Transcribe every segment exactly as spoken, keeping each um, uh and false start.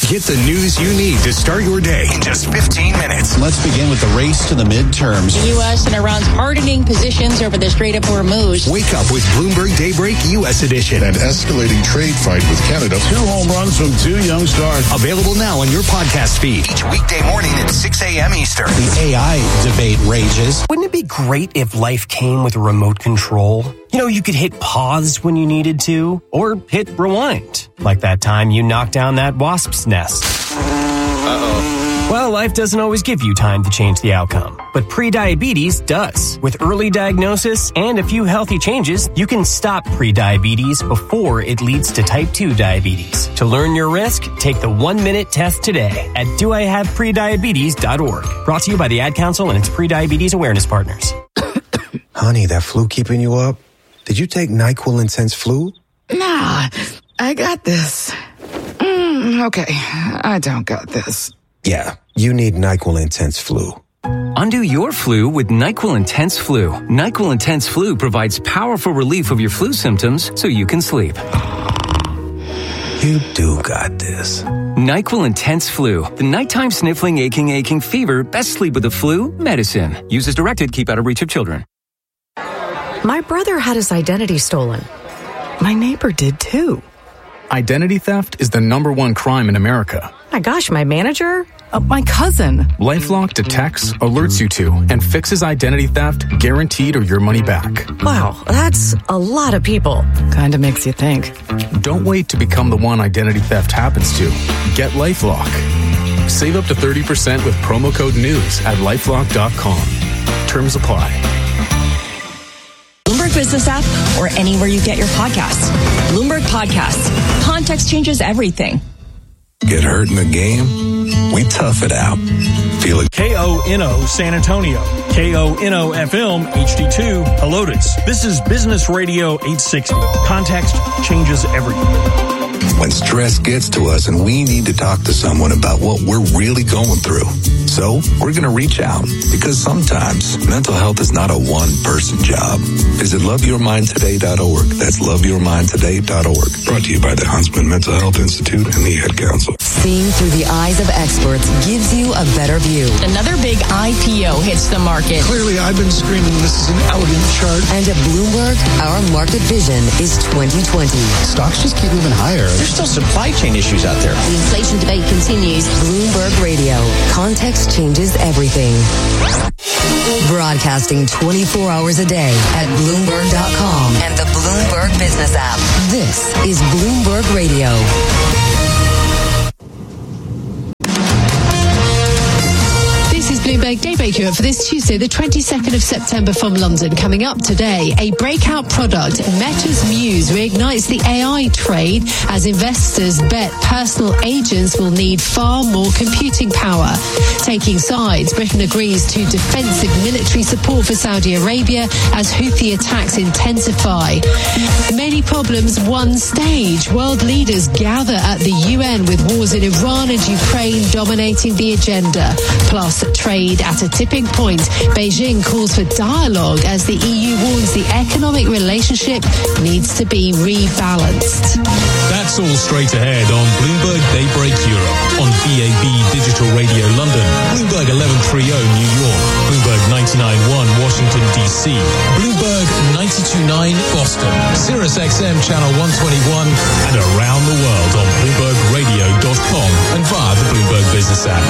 Get the news you need to start your day in just fifteen minutes. Let's begin with the race to the midterms. The U S and Iran's hardening positions over the Strait of Hormuz. Wake up with Bloomberg Daybreak U S Edition. An escalating trade fight with Canada. Two home runs from two young stars. Available now on your podcast feed. Each weekday morning at six a.m. Eastern. The A I debate rages. Wouldn't it be great if life came with a remote control? You know, you could hit pause when you needed to, or hit rewind. Like that time you knocked down that wasp's nest. Uh-oh. Well, life doesn't always give you time to change the outcome, but prediabetes does. With early diagnosis and a few healthy changes, you can stop prediabetes before it leads to type two diabetes. To learn your risk, take the one-minute test today at do I have prediabetes dot org. Brought to you by the Ad Council and its prediabetes awareness partners. Honey, that flu keeping you up? Did you take NyQuil Intense Flu? Nah, I got this. Mm, okay, I don't got this. Yeah, you need NyQuil Intense Flu. Undo your flu with NyQuil Intense Flu. NyQuil Intense Flu provides powerful relief of your flu symptoms so you can sleep. You do got this. NyQuil Intense Flu. The nighttime sniffling, aching, aching fever. Best sleep with the flu. Medicine. Use as directed. Keep out of reach of children. My brother had his identity stolen. My neighbor did too. Identity theft is the number one crime in America. My gosh, my manager? Uh, my cousin. LifeLock detects, alerts you to, and fixes identity theft guaranteed or your money back. Wow, that's a lot of people. Kinda makes you think. Don't wait to become the one identity theft happens to. Get LifeLock. Save up to thirty percent with promo code NEWS at lifelock dot com. Terms apply. Bloomberg Business app or anywhere you get your podcasts. Bloomberg Podcasts. Context changes everything. Get hurt in the game? We tough it out. Feel it. K O N O San Antonio. K O N O F M H D two Helotes. This is Business Radio eight sixty. Context changes everything. When stress gets to us and we need to talk to someone about what we're really going through. So we're going to reach out because sometimes mental health is not a one-person job. Visit love your mind today dot org. That's love your mind today dot org. Brought to you by the Huntsman Mental Health Institute and the Ad Council. Seeing through the eyes of experts gives you a better view. Another big I P O hits the market. Clearly, I've been screaming this is an elegant chart. And at Bloomberg, our market vision is twenty twenty. Stocks just keep moving higher. There's still supply chain issues out there. The inflation debate continues. Bloomberg Radio. Context changes everything. Broadcasting twenty-four hours a day at Bloomberg dot com and the Bloomberg Business app. This is Bloomberg Radio. This is Bloomberg Daybreak Europe for this Tuesday, the twenty-second of September from London. Coming up today, a breakout product, Meta's Muse, reignites the A I trade as investors bet personal agents will need far more computing power. Taking sides, Britain agrees to defensive military support for Saudi Arabia as Houthi attacks intensify. Many problems, one stage. World leaders gather at the U N with wars in Iran and Ukraine dominating the agenda. Plus, trade at a tipping point. Beijing calls for dialogue as the E U warns the economic relationship needs to be rebalanced. That's all straight ahead on Bloomberg Daybreak Europe on B A B Digital Radio London, Bloomberg eleven thirty New York, Bloomberg ninety-nine point one Washington D C, Bloomberg ninety-two point nine Boston, Sirius X M Channel one twenty-one, and around the world on Bloomberg Radio dot com and via the Bloomberg Business app.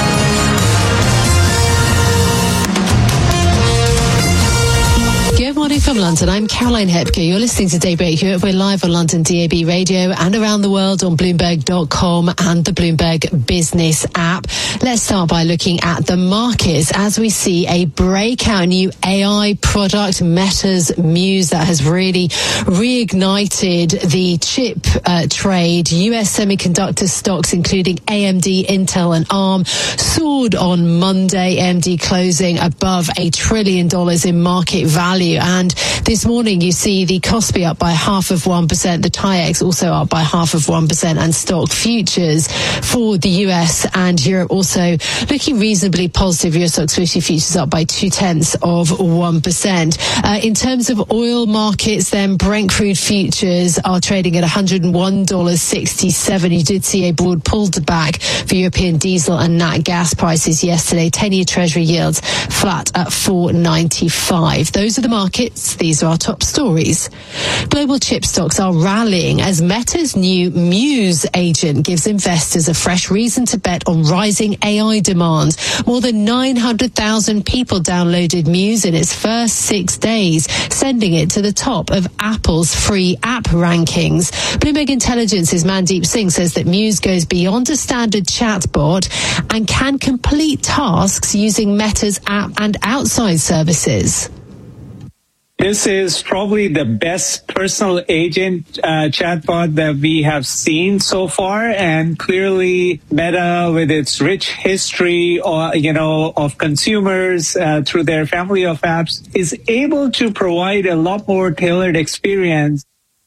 Good morning from London. I'm Caroline Hepker. You're listening to Daybreak Europe. We're live on London D A B Radio and around the world on Bloomberg dot com and the Bloomberg Business app. Let's start by looking at the markets as we see a breakout new A I product, Meta's Muse, that has really reignited the chip uh, trade. U S semiconductor stocks, including A M D, Intel and ARM, soared on Monday. A M D closing above a trillion dollars in market value. And This morning, you see the Kospi up by half of one percent, the TAIEX also up by half of one percent, and stock futures for the U S and Europe also looking reasonably positive. Euro Stoxx fifty futures up by two-tenths of one percent. Uh, in terms of oil markets, then, Brent crude futures are trading at one hundred one dollars and sixty-seven cents. You did see a broad pullback for European diesel and nat gas prices yesterday. ten-year Treasury yields flat at four ninety-five. Those are the markets. These are our top stories. Global chip stocks are rallying as Meta's new Muse agent gives investors a fresh reason to bet on rising A I demand. More than nine hundred thousand people downloaded Muse in its first six days, sending it to the top of Apple's free app rankings. Bloomberg Intelligence's Mandeep Singh says that Muse goes beyond a standard chatbot and can complete tasks using Meta's app and outside services. This is probably the best personal agent uh, chatbot that we have seen so far, and clearly Meta, with its rich history, or you know, of consumers uh, through their family of apps, is able to provide a lot more tailored experience.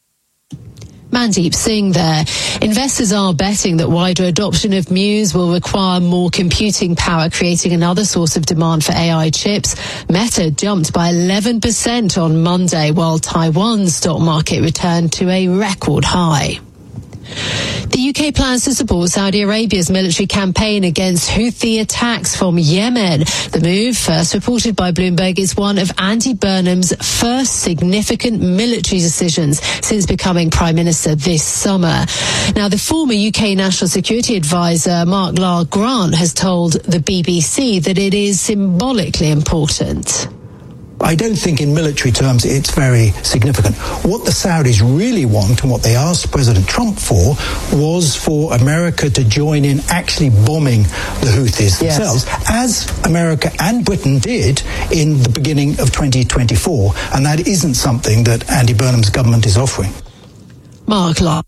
Mandeep Singh there. Investors are betting that wider adoption of Muse will require more computing power, creating another source of demand for A I chips. Meta jumped by eleven percent on Monday, while Taiwan's stock market returned to a record high. The U K plans to support Saudi Arabia's military campaign against Houthi attacks from Yemen. The move, first reported by Bloomberg, is one of Andy Burnham's first significant military decisions since becoming Prime Minister this summer. Now, the former U K National Security Advisor, Mark Lyle Grant, has told the B B C that it is symbolically important. I don't think in military terms it's very significant. What the Saudis really want and what they asked President Trump for was for America to join in actually bombing the Houthis themselves, yes, as America and Britain did in the beginning of twenty twenty-four. And that isn't something that Andy Burnham's government is offering. Mark Lyle.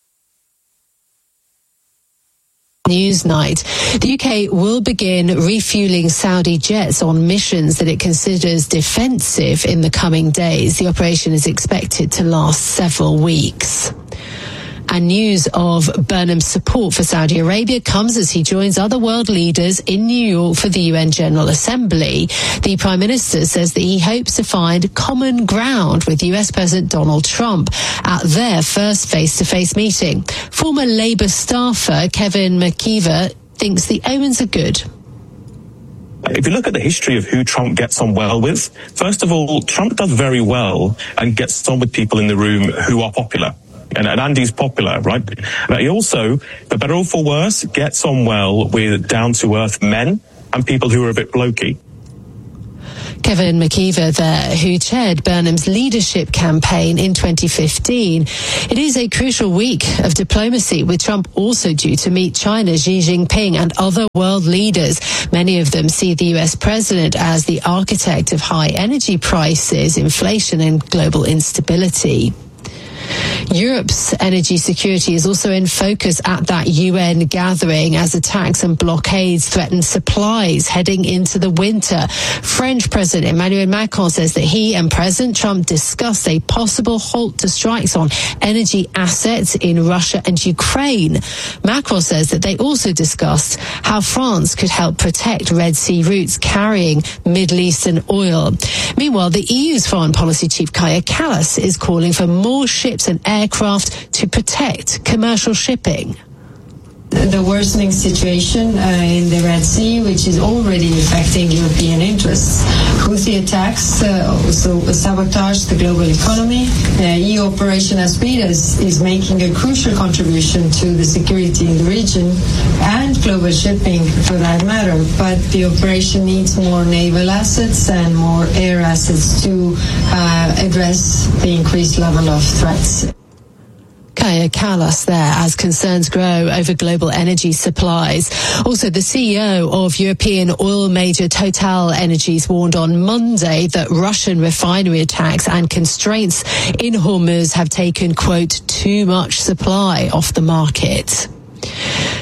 Newsnight. The U K will begin refueling Saudi jets on missions that it considers defensive in the coming days. The operation is expected to last several weeks. And news of Burnham's support for Saudi Arabia comes as he joins other world leaders in New York for the U N General Assembly. The Prime Minister says that he hopes to find common ground with U S President Donald Trump at their first face-to-face meeting. Former Labour staffer Kevin McKeever thinks the omens are good. If you look at the history of who Trump gets on well with, first of all, Trump does very well and gets on with people in the room who are popular. And, and Andy's popular, right? But he also, for better or for worse, gets on well with down-to-earth men and people who are a bit blokey. Kevin McKeever there, who chaired Burnham's leadership campaign in twenty fifteen. It is a crucial week of diplomacy, with Trump also due to meet China's Xi Jinping and other world leaders. Many of them see the U S president as the architect of high energy prices, inflation, and global instability. Europe's energy security is also in focus at that U N gathering as attacks and blockades threaten supplies heading into the winter. French President Emmanuel Macron says that he and President Trump discussed a possible halt to strikes on energy assets in Russia and Ukraine. Macron says that they also discussed how France could help protect Red Sea routes carrying Middle Eastern oil. Meanwhile, the E U's foreign policy chief Kaja Kallas is calling for more ships and aircraft to protect commercial shipping. The worsening situation uh, in the Red Sea, which is already affecting European interests. Houthi attacks uh, also sabotage the global economy. Uh, E U Operation Aspides is making a crucial contribution to the security in the region and global shipping for that matter. But the operation needs more naval assets and more air assets to uh, address the increased level of threats. Kaja Kallas there as concerns grow over global energy supplies. Also, the C E O of European oil major Total Energies warned on Monday that Russian refinery attacks and constraints in Hormuz have taken, quote, too much supply off the market.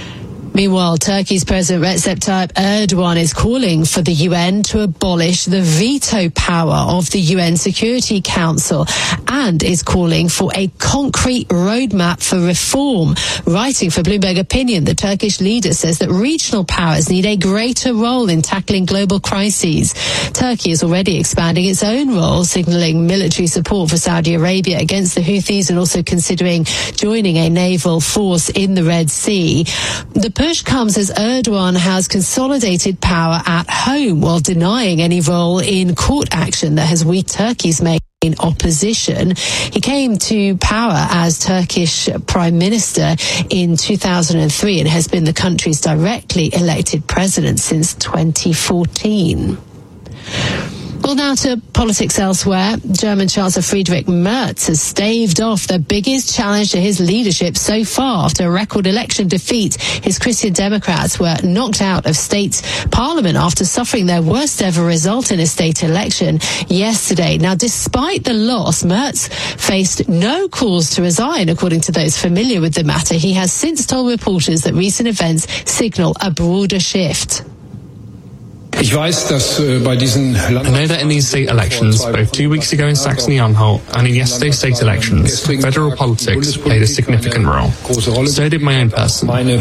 Meanwhile, Turkey's President Recep Tayyip Erdogan is calling for the U N to abolish the veto power of the U N Security Council and is calling for a concrete roadmap for reform. Writing for Bloomberg Opinion, the Turkish leader says that regional powers need a greater role in tackling global crises. Turkey is already expanding its own role, signalling military support for Saudi Arabia against the Houthis and also considering joining a naval force in the Red Sea. The push comes as Erdogan has consolidated power at home while denying any role in court action that has weakened Turkey's main opposition. He came to power as Turkish Prime Minister in two thousand three and has been the country's directly elected president since twenty fourteen. Well, now to politics elsewhere. German Chancellor Friedrich Merz has staved off the biggest challenge to his leadership so far. After a record election defeat, his Christian Democrats were knocked out of state parliament after suffering their worst ever result in a state election yesterday. Now, despite the loss, Merz faced no cause to resign, according to those familiar with the matter. He has since told reporters that recent events signal a broader shift. I know that in these state elections, both two weeks ago in Saxony-Anhalt and in yesterday's state elections, federal politics played a significant role. So did my own person. However,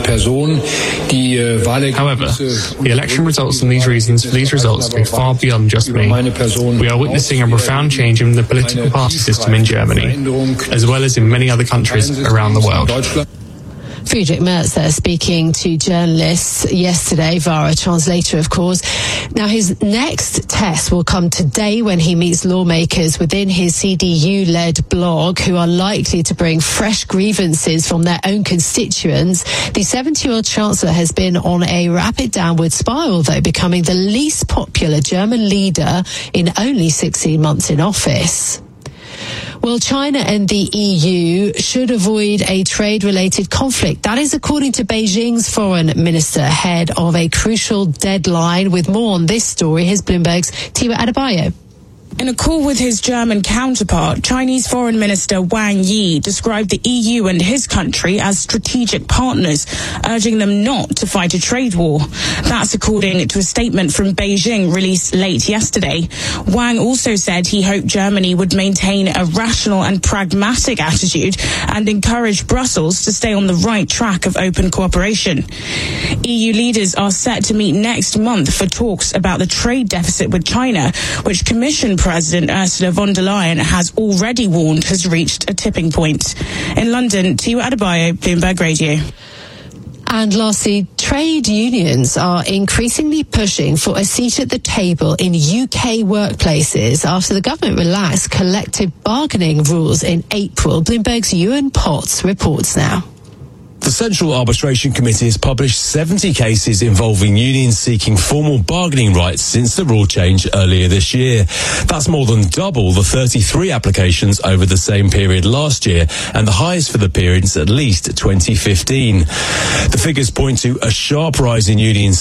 the election results and these reasons for these results go far beyond just me. We are witnessing a profound change in the political party system in Germany, as well as in many other countries around the world. Friedrich Merz there speaking to journalists yesterday via a translator, of course. Now, his next test will come today when he meets lawmakers within his C D U-led bloc who are likely to bring fresh grievances from their own constituents. The seventy-year-old Chancellor has been on a rapid downward spiral, though, becoming the least popular German leader in only sixteen months in office. Well, China and the E U should avoid a trade-related conflict. That is according to Beijing's foreign minister ahead of a crucial deadline. With more on this story, here's Bloomberg's Tiwa Adebayo. In a call with his German counterpart, Chinese Foreign Minister Wang Yi described the E U and his country as strategic partners, urging them not to fight a trade war. That's according to a statement from Beijing released late yesterday. Wang also said he hoped Germany would maintain a rational and pragmatic attitude and encourage Brussels to stay on the right track of open cooperation. E U leaders are set to meet next month for talks about the trade deficit with China, which Commission President Ursula von der Leyen has already warned has reached a tipping point. In London, Tiwa Adebayo, Bloomberg Radio. And lastly, trade unions are increasingly pushing for a seat at the table in U K workplaces after the government relaxed collective bargaining rules in April. Bloomberg's Ewan Potts reports now. The Central Arbitration Committee has published seventy cases involving unions seeking formal bargaining rights since the rule change earlier this year. That's more than double the thirty-three applications over the same period last year and the highest for the period since at least twenty fifteen. The figures point to a sharp rise in unions